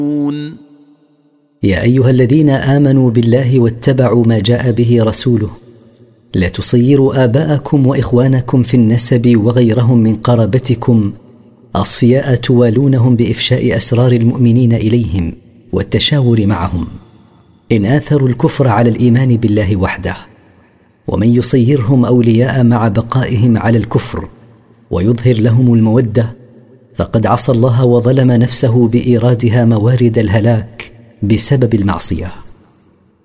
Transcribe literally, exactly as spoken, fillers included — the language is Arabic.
يا أيها الذين آمنوا بالله واتبعوا ما جاء به رسوله لا تصيروا آباءكم وإخوانكم في النسب وغيرهم من قرابتكم أصفياء توالونهم بإفشاء أسرار المؤمنين إليهم والتشاور معهم إن آثروا الكفر على الإيمان بالله وحده. ومن يصيرهم أولياء مع بقائهم على الكفر ويظهر لهم المودة فقد عصى الله وظلم نفسه بإيرادها موارد الهلاك بسبب المعصية.